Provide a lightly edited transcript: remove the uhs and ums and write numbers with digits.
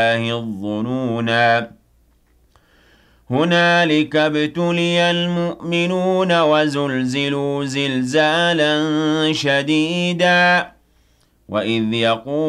الظُّنُونَا هُنَالِكَ ابْتُلِيَ الْمُؤْمِنُونَ وَزُلْزِلُوا زِلْزَالًا شَدِيدًا وَإِذْ يَقُولُ